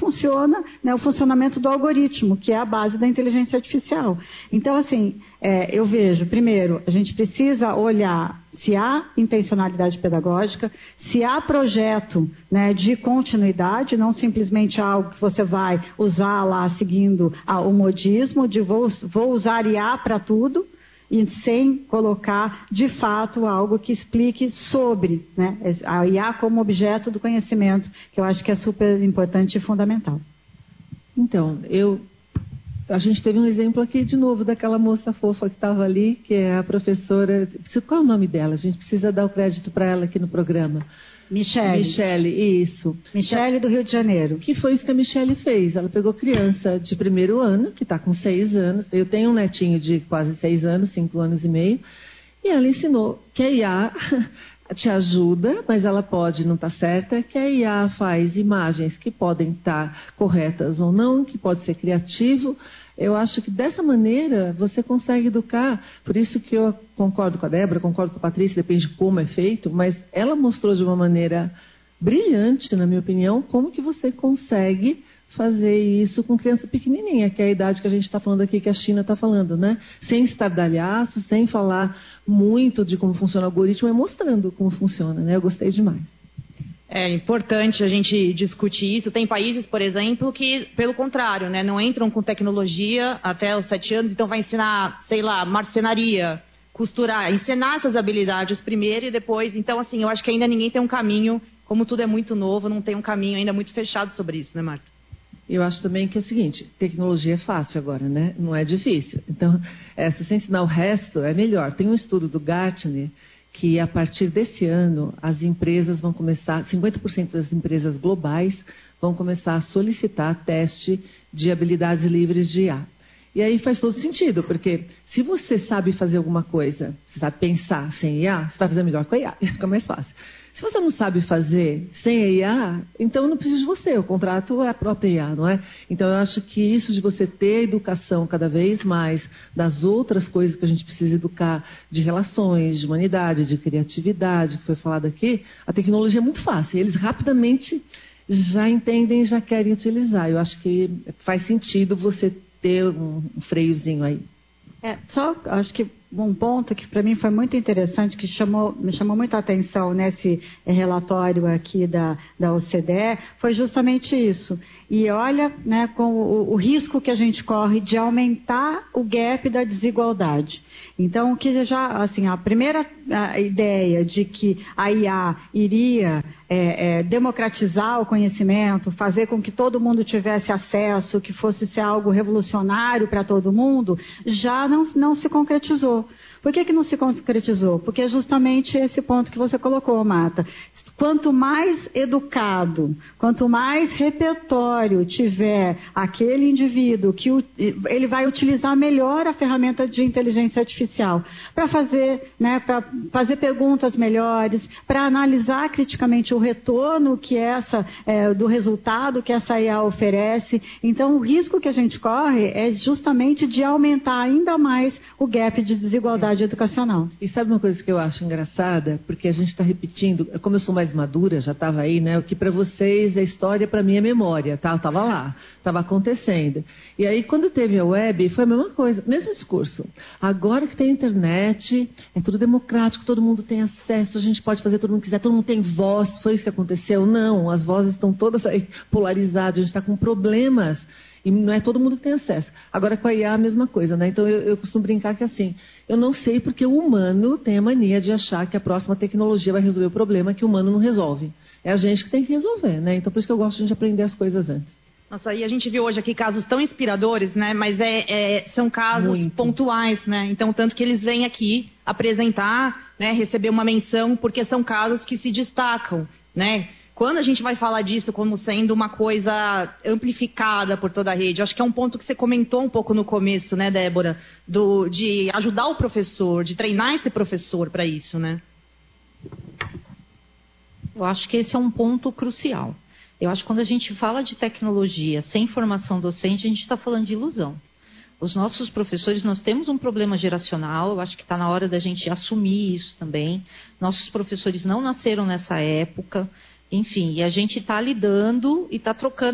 funciona, né, o funcionamento do algoritmo, que é a base da inteligência artificial. Então, assim, eu vejo, primeiro, a gente precisa olhar se há intencionalidade pedagógica, se há projeto, né, de continuidade, não simplesmente algo que você vai usar lá seguindo o modismo de vou usar IA para tudo, e sem colocar, de fato, algo que explique sobre, né, a IA como objeto do conhecimento, que eu acho que é super importante e fundamental. Então, a gente teve um exemplo aqui, de novo, daquela moça fofa que estava ali, que é a professora... Qual é o nome dela? A gente precisa dar o crédito para ela aqui no programa. Michele, isso. Michele, do Rio de Janeiro. Que foi isso que a Michele fez. Ela pegou criança de primeiro ano, que está com 6 anos. Eu tenho um netinho de quase 6 anos, 5 anos e meio. E ela ensinou que a IA te ajuda, mas ela pode não estar certa, que a IA faz imagens que podem estar corretas ou não, que pode ser criativo. Eu acho que dessa maneira você consegue educar. Por isso que eu concordo com a Débora, concordo com a Patrícia, depende de como é feito, mas ela mostrou de uma maneira brilhante, na minha opinião, como que você consegue fazer isso com criança pequenininha, que é a idade que a gente está falando aqui, que a China está falando, né? Sem estardalhaço, sem falar muito de como funciona o algoritmo, mas mostrando como funciona, né? Eu gostei demais. É importante a gente discutir isso. Tem países, por exemplo, que, pelo contrário, né, não entram com tecnologia até os 7 anos, então vai ensinar, sei lá, marcenaria, costurar, ensinar essas habilidades primeiro e depois. Então, assim, eu acho que ainda ninguém tem um caminho, como tudo é muito novo, não tem um caminho ainda muito fechado sobre isso, né, Marta? Eu acho também que é o seguinte, tecnologia é fácil agora, né? Não é difícil. Então, se você ensinar o resto, é melhor. Tem um estudo do Gartner que a partir desse ano as empresas vão começar, 50% das empresas globais vão começar a solicitar teste de habilidades livres de IA. E aí faz todo sentido, porque se você sabe fazer alguma coisa, você sabe pensar sem IA, você vai fazer melhor com a IA, fica mais fácil. Se você não sabe fazer sem a IA, então não precisa de você, o contrato é a própria IA, não é? Então eu acho que isso de você ter educação cada vez mais das outras coisas que a gente precisa educar, de relações, de humanidade, de criatividade, que foi falado aqui, a tecnologia é muito fácil, eles rapidamente já entendem e já querem utilizar. Eu acho que faz sentido você ter um freiozinho aí. Só acho que um ponto que para mim foi muito interessante, que me chamou muita atenção nesse relatório aqui da OCDE, foi justamente isso. E olha, né, com o risco que a gente corre de aumentar o gap da desigualdade. Então, que já, assim, a primeira ideia de que a IA iria democratizar o conhecimento, fazer com que todo mundo tivesse acesso, que fosse ser algo revolucionário para todo mundo, já não se concretizou. Por que não se concretizou? Porque é justamente esse ponto que você colocou, Marta. Quanto mais educado, quanto mais repertório tiver aquele indivíduo, ele vai utilizar melhor a ferramenta de inteligência artificial para fazer, né, para fazer perguntas melhores, para analisar criticamente o retorno que do resultado que essa IA oferece. Então, o risco que a gente corre é justamente de aumentar ainda mais o gap de desigualdade educacional. E sabe uma coisa que eu acho engraçada? Porque a gente está repetindo, como eu sou mais madura, já estava aí, né? O que para vocês é história, para mim é memória, tá? Eu estava lá, estava acontecendo. E aí, quando teve a web, foi a mesma coisa, mesmo discurso. Agora que tem internet, é tudo democrático, todo mundo tem acesso, a gente pode fazer todo mundo quiser, todo mundo tem voz, foi isso que aconteceu? Não, as vozes estão todas aí polarizadas, a gente está com problemas. E não é todo mundo que tem acesso. Agora, com a IA, a mesma coisa, né? Então, eu costumo brincar que assim, eu não sei porque o humano tem a mania de achar que a próxima tecnologia vai resolver o problema que o humano não resolve. É a gente que tem que resolver, né? Então, por isso que eu gosto de aprender as coisas antes. Nossa, e a gente viu hoje aqui casos tão inspiradores, né? Mas são casos pontuais, né? Então, tanto que eles vêm aqui apresentar, né? Receber uma menção, porque são casos que se destacam, né? Quando a gente vai falar disso como sendo uma coisa amplificada por toda a rede, acho que é um ponto que você comentou um pouco no começo, né, Débora, de ajudar o professor, de treinar esse professor para isso, né? Eu acho que esse é um ponto crucial. Eu acho que quando a gente fala de tecnologia sem formação docente, a gente está falando de ilusão. Os nossos professores, nós temos um problema geracional, eu acho que está na hora da gente assumir isso também. Nossos professores não nasceram nessa época. Enfim, e a gente está lidando e está trocando